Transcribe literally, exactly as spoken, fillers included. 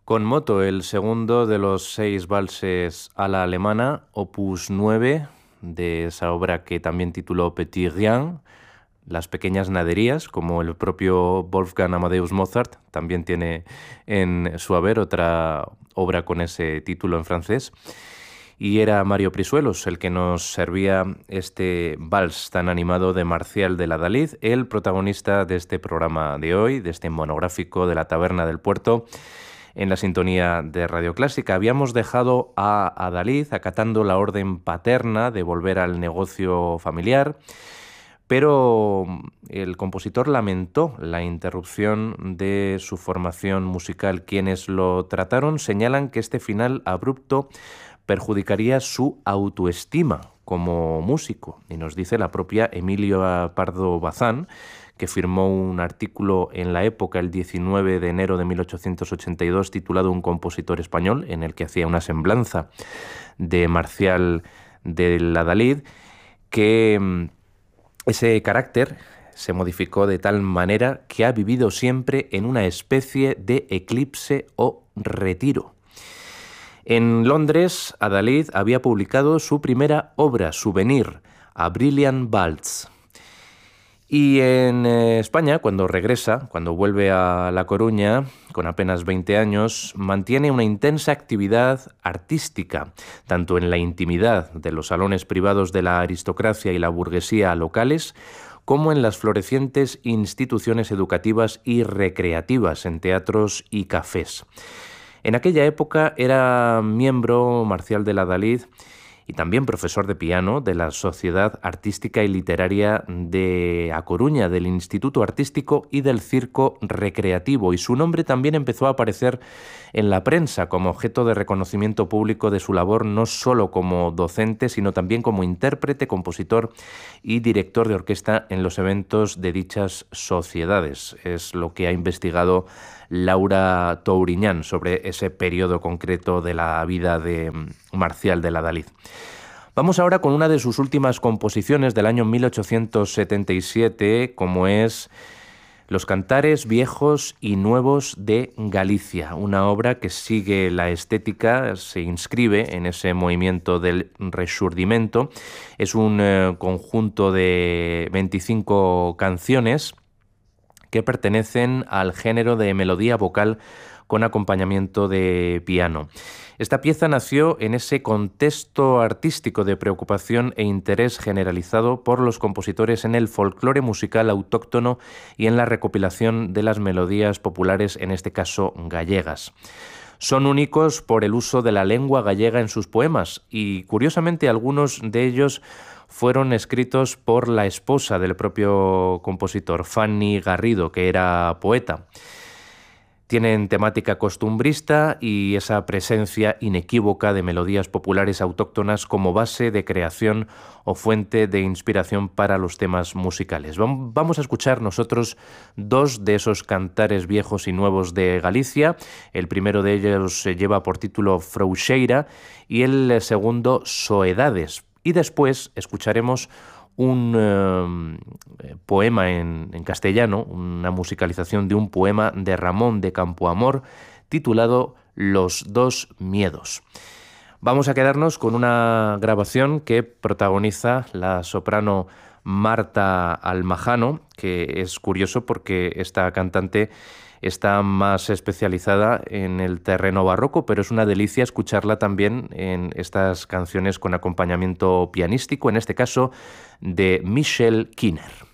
Con moto, el segundo de los seis valses a la alemana, opus nueve, de esa obra que también tituló Petit Rien, Las pequeñas naderías, como el propio Wolfgang Amadeus Mozart también tiene en su haber otra obra con ese título en francés. Y era Mario Prisuelos el que nos servía este vals tan animado de Marcial de Adalid, el protagonista de este programa de hoy, de este monográfico de la Taberna del Puerto, en la sintonía de Radio Clásica. Habíamos dejado a Adalid acatando la orden paterna de volver al negocio familiar, pero el compositor lamentó la interrupción de su formación musical. Quienes lo trataron señalan que este final abrupto perjudicaría su autoestima como músico. Y nos dice la propia Emilia Pardo Bazán, que firmó un artículo en La Época el diecinueve de enero de mil ochocientos ochenta y dos titulado Un compositor español, en el que hacía una semblanza de Marcial de Adalid, que ese carácter se modificó de tal manera que ha vivido siempre en una especie de eclipse o retiro. En Londres, Adalid había publicado su primera obra, Souvenir, A Brilliant Waltz. Y en España, cuando regresa, cuando vuelve a La Coruña, con apenas veinte años, mantiene una intensa actividad artística, tanto en la intimidad de los salones privados de la aristocracia y la burguesía locales, como en las florecientes instituciones educativas y recreativas en teatros y cafés. En aquella época era miembro Marcial de Adalid y también profesor de piano de la Sociedad Artística y Literaria de A Coruña, del Instituto Artístico y del Circo Recreativo, y su nombre también empezó a aparecer en la prensa como objeto de reconocimiento público de su labor, no solo como docente, sino también como intérprete, compositor y director de orquesta en los eventos de dichas sociedades. Es lo que ha investigado Laura Touriñán sobre ese periodo concreto de la vida de Marcial de Adalid. Vamos ahora con una de sus últimas composiciones del año mil ochocientos setenta y siete, como es Los cantares viejos y nuevos de Galicia, una obra que sigue la estética, se inscribe en ese movimiento del Rexurdimento. Es un eh, conjunto de veinticinco canciones que pertenecen al género de melodía vocal con acompañamiento de piano. Esta pieza nació en ese contexto artístico de preocupación e interés generalizado por los compositores en el folclore musical autóctono y en la recopilación de las melodías populares, en este caso gallegas. Son únicos por el uso de la lengua gallega en sus poemas y, curiosamente, algunos de ellos fueron escritos por la esposa del propio compositor, Fanny Garrido, que era poeta. Tienen temática costumbrista y esa presencia inequívoca de melodías populares autóctonas como base de creación o fuente de inspiración para los temas musicales. Vamos a escuchar nosotros dos de esos cantares viejos y nuevos de Galicia. El primero de ellos se lleva por título Frouxeira y el segundo Soedades. Y después escucharemos un eh, poema en, en castellano, una musicalización de un poema de Ramón de Campoamor titulado Los dos miedos. Vamos a quedarnos con una grabación que protagoniza la soprano Marta Almajano, que es curioso porque esta cantante está más especializada en el terreno barroco, pero es una delicia escucharla también en estas canciones con acompañamiento pianístico, en este caso de Michel Kiner.